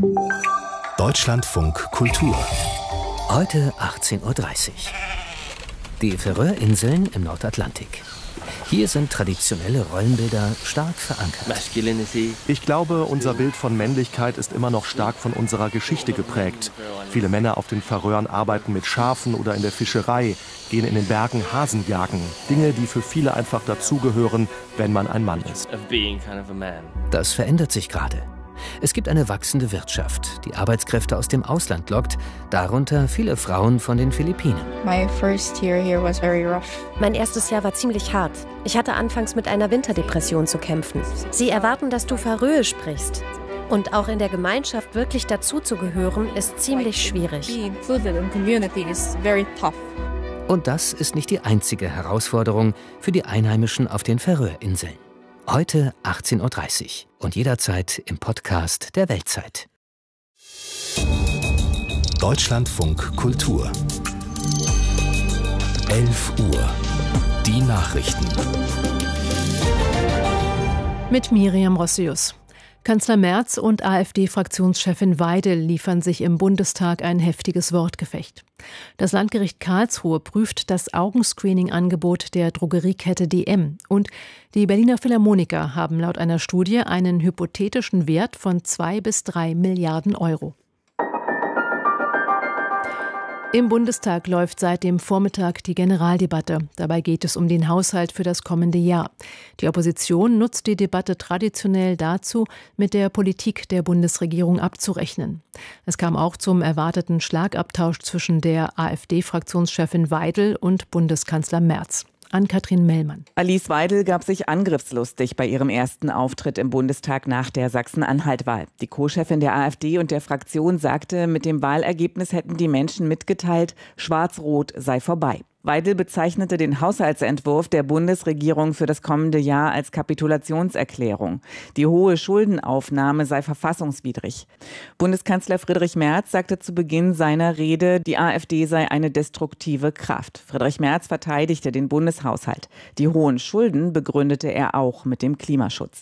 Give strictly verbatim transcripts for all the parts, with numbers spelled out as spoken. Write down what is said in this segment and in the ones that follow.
Deutschlandfunk Kultur. Heute achtzehn Uhr dreißig. Die Färöerinseln im Nordatlantik. Hier sind traditionelle Rollenbilder stark verankert. Ich glaube, unser Bild von Männlichkeit ist immer noch stark von unserer Geschichte geprägt. Viele Männer auf den Färöern arbeiten mit Schafen oder in der Fischerei, gehen in den Bergen Hasen jagen. Dinge, die für viele einfach dazugehören, wenn man ein Mann ist. Das verändert sich gerade. Es gibt eine wachsende Wirtschaft, die Arbeitskräfte aus dem Ausland lockt, darunter viele Frauen von den Philippinen. My first year here was very rough. Mein erstes Jahr war ziemlich hart. Ich hatte anfangs mit einer Winterdepression zu kämpfen. Sie erwarten, dass du Färöisch sprichst. Und auch in der Gemeinschaft wirklich dazuzugehören, ist ziemlich schwierig. Being included in community is very tough. Und das ist nicht die einzige Herausforderung für die Einheimischen auf den Färöerinseln. Heute achtzehn Uhr dreißig und jederzeit im Podcast der Weltzeit. Deutschlandfunk Kultur. elf Uhr. Die Nachrichten. Mit Miriam Rossius. Kanzler Merz und AfD-Fraktionschefin Weidel liefern sich im Bundestag ein heftiges Wortgefecht. Das Landgericht Karlsruhe prüft das Augenscreening-Angebot der Drogeriekette D M. Und die Berliner Philharmoniker haben laut einer Studie einen hypothetischen Wert von zwei bis drei Milliarden Euro. Im Bundestag läuft seit dem Vormittag die Generaldebatte. Dabei geht es um den Haushalt für das kommende Jahr. Die Opposition nutzt die Debatte traditionell dazu, mit der Politik der Bundesregierung abzurechnen. Es kam auch zum erwarteten Schlagabtausch zwischen der AfD-Fraktionschefin Weidel und Bundeskanzler Merz. Ann-Kathrin Mellmann. Alice Weidel gab sich angriffslustig bei ihrem ersten Auftritt im Bundestag nach der Sachsen-Anhalt-Wahl. Die Co-Chefin der AfD und der Fraktion sagte, mit dem Wahlergebnis hätten die Menschen mitgeteilt, Schwarz-Rot sei vorbei. Weidel bezeichnete den Haushaltsentwurf der Bundesregierung für das kommende Jahr als Kapitulationserklärung. Die hohe Schuldenaufnahme sei verfassungswidrig. Bundeskanzler Friedrich Merz sagte zu Beginn seiner Rede, die AfD sei eine destruktive Kraft. Friedrich Merz verteidigte den Bundeshaushalt. Die hohen Schulden begründete er auch mit dem Klimaschutz.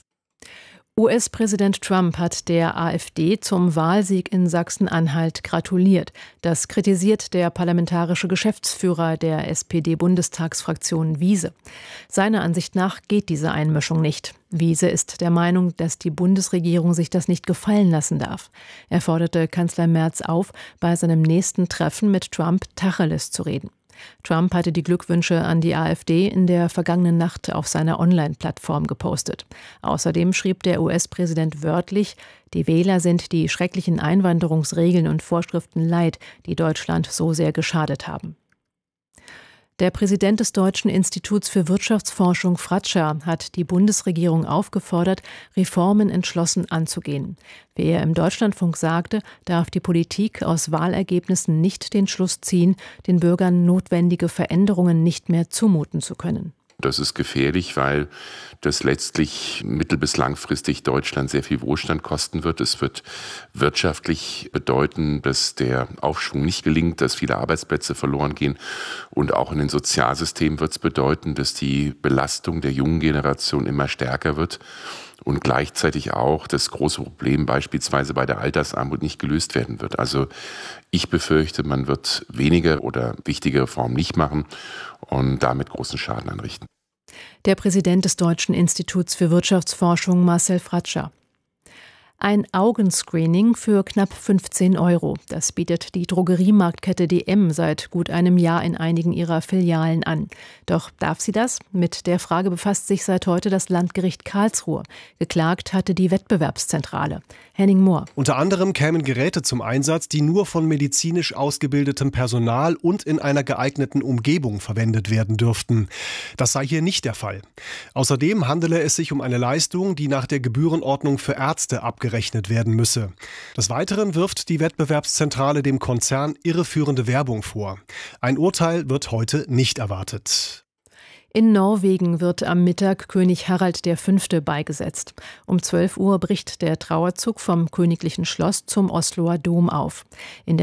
U S-Präsident Trump hat der AfD zum Wahlsieg in Sachsen-Anhalt gratuliert. Das kritisiert der parlamentarische Geschäftsführer der S P D-Bundestagsfraktion Wiese. Seiner Ansicht nach geht diese Einmischung nicht. Wiese ist der Meinung, dass die Bundesregierung sich das nicht gefallen lassen darf. Er forderte Kanzler Merz auf, bei seinem nächsten Treffen mit Trump Tacheles zu reden. Trump hatte die Glückwünsche an die AfD in der vergangenen Nacht auf seiner Online-Plattform gepostet. Außerdem schrieb der U S-Präsident wörtlich, die Wähler sind die schrecklichen Einwanderungsregeln und Vorschriften leid, die Deutschland so sehr geschadet haben. Der Präsident des Deutschen Instituts für Wirtschaftsforschung Fratscher hat die Bundesregierung aufgefordert, Reformen entschlossen anzugehen. Wie er im Deutschlandfunk sagte, darf die Politik aus Wahlergebnissen nicht den Schluss ziehen, den Bürgern notwendige Veränderungen nicht mehr zumuten zu können. Das ist gefährlich, weil das letztlich mittel- bis langfristig Deutschland sehr viel Wohlstand kosten wird. Es wird wirtschaftlich bedeuten, dass der Aufschwung nicht gelingt, dass viele Arbeitsplätze verloren gehen. Und auch in den Sozialsystemen wird es bedeuten, dass die Belastung der jungen Generation immer stärker wird. Und gleichzeitig auch das große Problem beispielsweise bei der Altersarmut nicht gelöst werden wird. Also ich befürchte, man wird weniger oder wichtige Reformen nicht machen und damit großen Schaden anrichten. Der Präsident des Deutschen Instituts für Wirtschaftsforschung Marcel Fratscher. Ein Augenscreening für knapp fünfzehn Euro. Das bietet die Drogeriemarktkette D M seit gut einem Jahr in einigen ihrer Filialen an. Doch darf sie das? Mit der Frage befasst sich seit heute das Landgericht Karlsruhe. Geklagt hatte die Wettbewerbszentrale. Henning Mohr. Unter anderem kämen Geräte zum Einsatz, die nur von medizinisch ausgebildetem Personal und in einer geeigneten Umgebung verwendet werden dürften. Das sei hier nicht der Fall. Außerdem handele es sich um eine Leistung, die nach der Gebührenordnung für Ärzte abgerechnet werden müsse. Des Weiteren wirft die Wettbewerbszentrale dem Konzern irreführende Werbung vor. Ein Urteil wird heute nicht erwartet. In Norwegen wird am Mittag König Harald der Fünfte beigesetzt. Um zwölf Uhr bricht der Trauerzug vom königlichen Schloss zum Osloer Dom auf. In der